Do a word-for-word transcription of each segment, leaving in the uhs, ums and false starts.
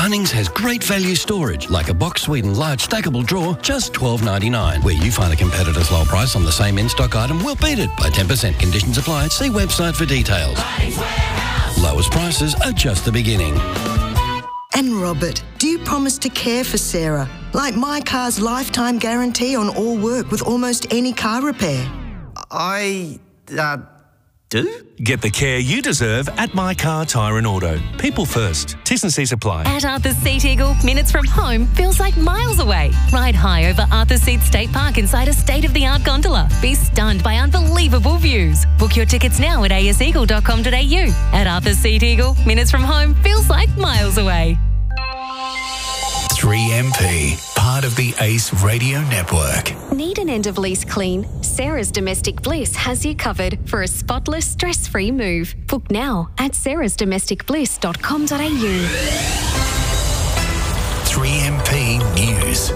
Bunnings has great value storage, like a box Sweden large stackable drawer, just twelve ninety-nine. Where you find a competitor's low price on the same in-stock item, we'll beat it by ten percent. Conditions apply. See website for details. Lowest prices are just the beginning. And Robert, do you promise to care for Sarah? Like My Car's lifetime guarantee on all work with almost any car repair. I, uh, do? Get the care you deserve at My Car Tyre and Auto. People first. T's and C's apply. At Arthur's Seat Eagle, minutes from home feels like miles away. Ride high over Arthur's Seat State Park inside a state-of-the-art gondola. Be stunned by unbelievable views. Book your tickets now at a s eagle dot com dot a u. At Arthur's Seat Eagle, minutes from home feels like miles away. three M P, part of the Ace Radio Network. Need an end-of-lease clean? Sarah's Domestic Bliss has you covered for a spotless, stress-free move. Book now at sarahs domestic bliss dot com dot a u. three M P News.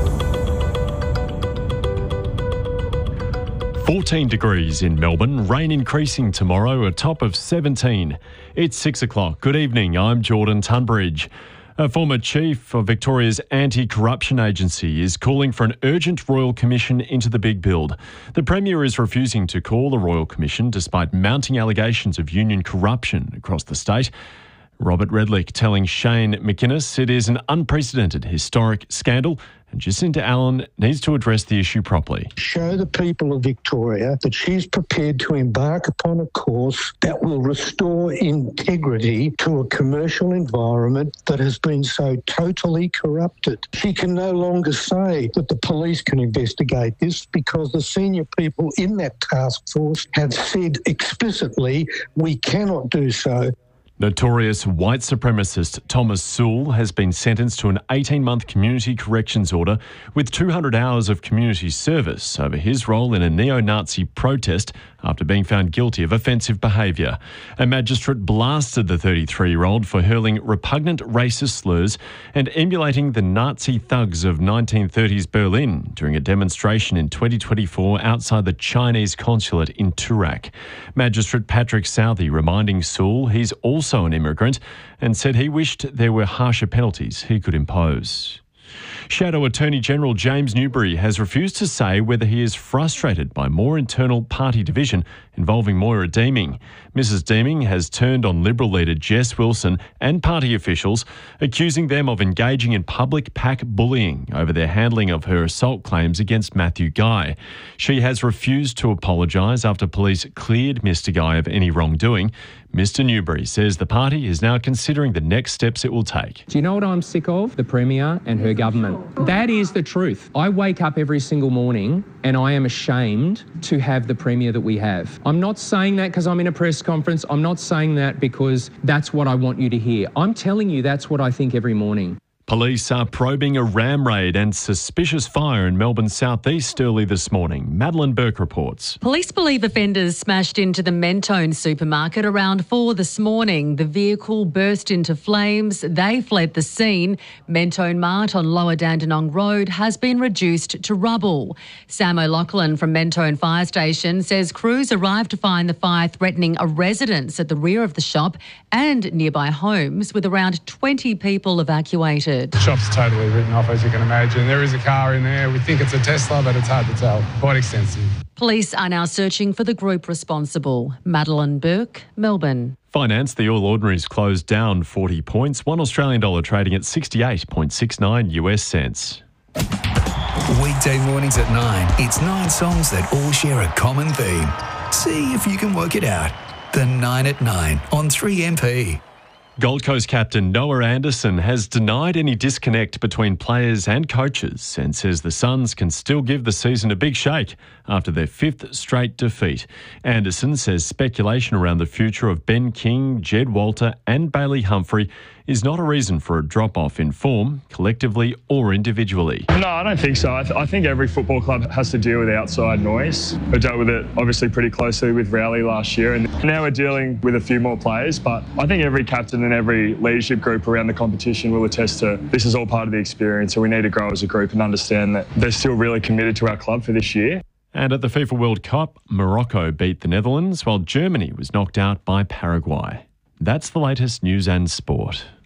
fourteen degrees in Melbourne, rain increasing tomorrow, a top of seventeen. It's six o'clock. Good evening, I'm Jordan Tunbridge. A former chief of Victoria's anti-corruption agency is calling for an urgent Royal Commission into the big build. The Premier is refusing to call the Royal Commission despite mounting allegations of union corruption across the state. Robert Redlich telling Shane McInnes it is an unprecedented historic scandal and Jacinta Allen needs to address the issue properly. Show the people of Victoria that she's prepared to embark upon a course that will restore integrity to a commercial environment that has been so totally corrupted. She can no longer say that the police can investigate this because the senior people in that task force have said explicitly we cannot do so. Notorious white supremacist Thomas Sewell has been sentenced to an eighteen-month community corrections order with two hundred hours of community service over his role in a neo-Nazi protest after being found guilty of offensive behaviour. A magistrate blasted the thirty-three-year-old for hurling repugnant racist slurs and emulating the Nazi thugs of nineteen thirties Berlin during a demonstration in twenty twenty-four outside the Chinese consulate in Turak. Magistrate Patrick Southey reminding Sewell he's also also an immigrant, and said he wished there were harsher penalties he could impose. Shadow Attorney General James Newbury has refused to say whether he is frustrated by more internal party division involving Moira Deeming. Missus Deeming has turned on Liberal leader Jess Wilson and party officials, accusing them of engaging in public pack bullying over their handling of her assault claims against Matthew Guy. She has refused to apologise after police cleared Mister Guy of any wrongdoing. Mister Newbury says the party is now considering the next steps it will take. Do you know what I'm sick of? The Premier and her government. That is the truth. I wake up every single morning and I am ashamed to have the Premier that we have. I'm not saying that because I'm in a press conference. I'm not saying that because that's what I want you to hear. I'm telling you that's what I think every morning. Police are probing a ram raid and suspicious fire in Melbourne's southeast early this morning. Madeline Burke reports. Police believe offenders smashed into the Mentone supermarket around four this morning. The vehicle burst into flames. They fled the scene. Mentone Mart on Lower Dandenong Road has been reduced to rubble. Sam O'Loughlin from Mentone Fire Station says crews arrived to find the fire threatening a residence at the rear of the shop and nearby homes, with around twenty people evacuated. The shop's totally written off, as you can imagine. There is a car in there. We think it's a Tesla, but it's hard to tell. Quite extensive. Police are now searching for the group responsible. Madeline Burke, Melbourne. Finance, the All Ordinaries closed down forty points. One Australian dollar trading at sixty-eight point six nine U S cents. Weekday mornings at nine. It's nine songs that all share a common theme. See if you can work it out. The nine at nine on three M P. Gold Coast captain Noah Anderson has denied any disconnect between players and coaches and says the Suns can still give the season a big shake after their fifth straight defeat. Anderson says speculation around the future of Ben King, Jed Walter and Bailey Humphrey is not a reason for a drop-off in form, collectively or individually. No, I don't think so. I, th- I think every football club has to deal with outside noise. We dealt with it obviously pretty closely with Rowley last year, and now we're dealing with a few more players, but I think every captain and every leadership group around the competition will attest to this is all part of the experience, and we need to grow as a group and understand that they're still really committed to our club for this year. And at the FIFA World Cup, Morocco beat the Netherlands, while Germany was knocked out by Paraguay. That's the latest news and sport.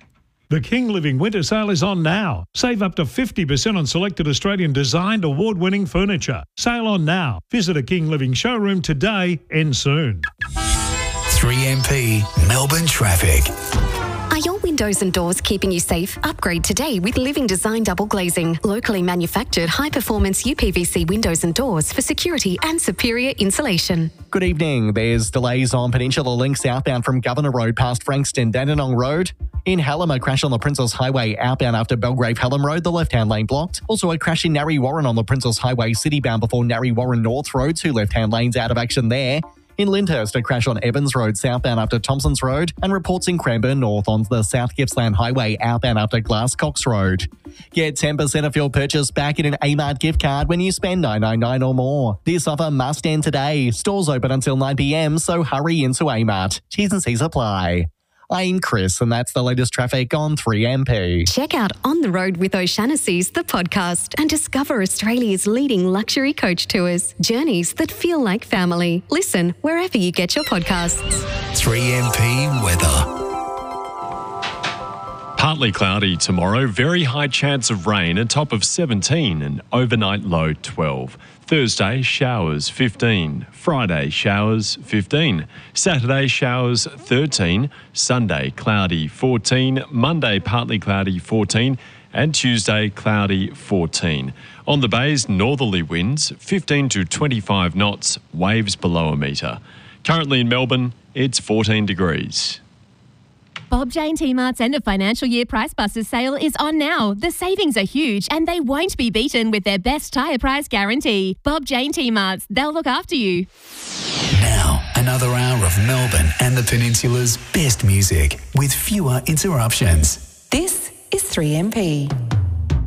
The King Living Winter Sale is on now. Save up to fifty percent on selected Australian designed award-winning furniture. Sale on now. Visit a King Living showroom today, end soon. three M P Melbourne traffic. Are your windows and doors keeping you safe? Upgrade today with Living Design Double Glazing. Locally manufactured high-performance U P V C windows and doors for security and superior insulation. Good evening. There's delays on Peninsula Link southbound from Governor Road past Frankston Dandenong Road. In Hallam, a crash on the Princess Highway outbound after Belgrave Hallam Road, the left-hand lane blocked. Also a crash in Narre Warren on the Princess Highway citybound before Narre Warren North Road, two left-hand lanes out of action there. In Lyndhurst, a crash on Evans Road southbound after Thompson's Road, and reports in Cranbourne North on the South Gippsland Highway outbound after Glasscox Road. Get ten percent of your purchase back in an Amart gift card when you spend nine dollars ninety-nine or more. This offer must end today. Stores open until nine p m, so hurry into Amart. T's and C's apply. I'm Chris, and that's the latest traffic on three M P. Check out On the Road with O'Shanassy's, the podcast, and discover Australia's leading luxury coach tours. Journeys that feel like family. Listen wherever you get your podcasts. three M P weather. Partly cloudy tomorrow, very high chance of rain, a top of seventeen and overnight low twelve. Thursday, showers fifteen. Friday, showers fifteen. Saturday, showers thirteen. Sunday, cloudy fourteen. Monday, partly cloudy fourteen. And Tuesday, cloudy fourteen. On the bays, northerly winds fifteen to twenty-five knots, waves below a metre. Currently in Melbourne, it's fourteen degrees. Bob Jane T-Mart's end of financial year Price Busters sale is on now. The savings are huge and they won't be beaten with their best tyre price guarantee. Bob Jane T-Mart's, they'll look after you. Now, another hour of Melbourne and the Peninsula's best music with fewer interruptions. This is three M P.